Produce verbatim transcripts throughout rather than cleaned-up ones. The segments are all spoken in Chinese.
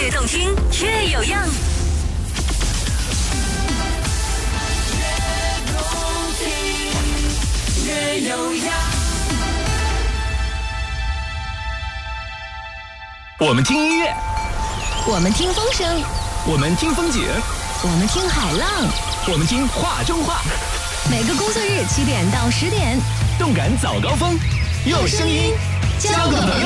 越动听越有样。越动听越有样。 我们听音乐， 我们听风声， 我们听风景， 我们听海浪， 我们听话中话。 每个工作日七点到十点， 动感早高峰，用声音交个朋友。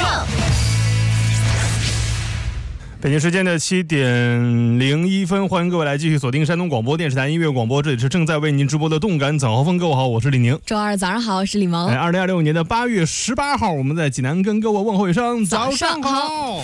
北京时间的七点零一分，欢迎各位来继续锁定山东广播电视台音乐广播，这里是正在为您直播的动感早高峰。各位好，我是李宁。 周二早上好，我是李萌。 哎，二零二六年的八月十八号，我们在济南跟各位问候一声早上好。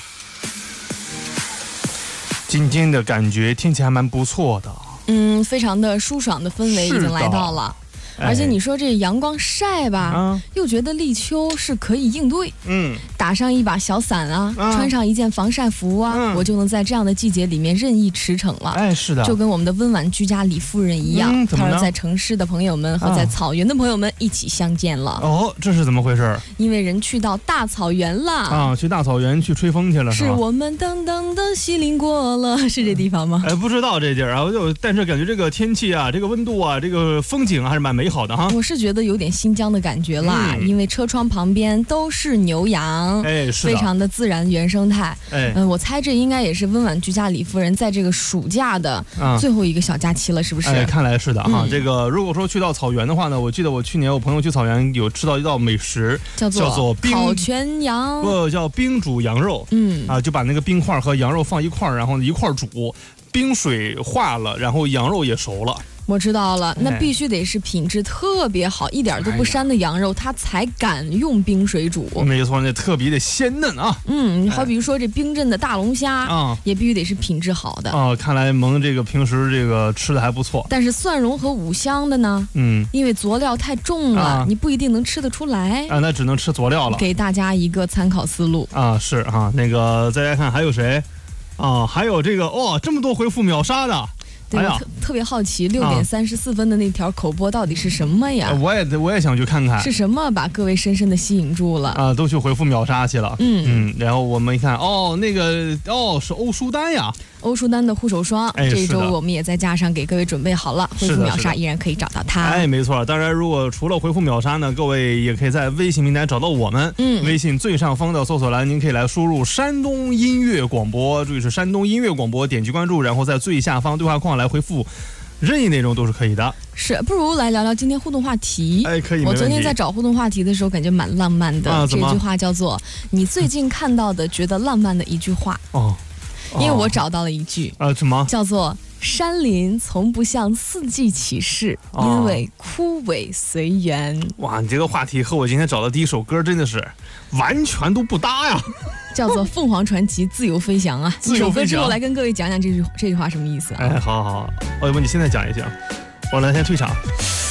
今天的感觉天气还蛮不错的， 嗯，非常的舒爽的氛围已经来到了。而且你说这阳光晒吧、啊、又觉得立秋是可以应对，嗯，打上一把小伞啊，啊穿上一件防晒服啊、嗯，我就能在这样的季节里面任意驰骋了。 哎，是的， 就跟我们的温婉居家李夫人一样，她、嗯、是在城市的朋友们和在草原的朋友们一起相见了。 哦，这是怎么回事？ 因为人去到大草原了啊，去大草原去吹风去了， 是吧？是我们噔噔噔西林过了，是这地方吗？ 哎，不知道这地儿啊，就但是感觉这个天气啊，这个温度啊，这个风景还是蛮美好的哈。 我是觉得有点新疆的感觉啦、嗯，因为车窗旁边都是牛羊， 哎，是非常的自然原生态。哎，嗯、呃，我猜这应该也是温婉居家李夫人在这个暑假的最后一个小假期了，是不是？ 哎，看来是的哈、嗯。这个如果说去到草原的话呢，我记得我去年我朋友去草原有吃到一道美食， 叫做叫做冰烤全羊， 不叫冰煮羊肉。嗯啊，就把那个冰块和羊肉放一块，然后一块煮，冰水化了，然后羊肉也熟了。 我知道了，那必须得是品质特别好、一点都不膻的羊肉，它才敢用冰水煮。 没错，那特别的鲜嫩啊。 嗯，好比说这冰镇的大龙虾啊，也必须得是品质好的。 哦，看来萌这个平时这个吃的还不错。 但是蒜蓉和五香的呢？嗯，因为佐料太重了，啊、你不一定能吃得出来啊。那只能吃佐料了。 给大家一个参考思路啊，是啊，那个再来看还有谁啊？还有这个哦，这么多回复秒杀的。 对，我特特别好奇，六点三十四分的那条口播到底是什么呀？ 我也我也想去看看， 是什么把各位深深的吸引住了啊？都去回复秒杀去了，嗯嗯，然后我们一看，哦，那个哦是欧舒丹呀。 欧舒丹的护手霜，哎、这一周我们也在架上给各位准备好了，回复秒杀依然可以找到它。 哎，没错。当然，如果除了回复秒杀呢，各位也可以在微信平台找到我们。嗯，微信最上方的搜索栏，您可以来输入山东音乐广播，注意是山东音乐广播，点击关注，然后在最下方对话框来回复。任意内容都是可以的， 是不如来聊聊今天互动话题。 哎，可以。 我昨天在找互动话题的时候，感觉蛮浪漫的。啊、这句话叫做“你最近看到的觉得浪漫的一句话”。哦，因为我找到了一句啊，什么？ 叫做“山林从不向四季起势，因为枯萎随缘”。 哇，你这个话题和我今天找的第一首歌真的是完全都不搭呀。 叫做凤凰传奇自由飞翔啊！ 自由飞翔。一首歌之后来跟各位讲讲这句这句话什么意思啊？ 哎，好好好，要不你现在讲一讲，我来先退场。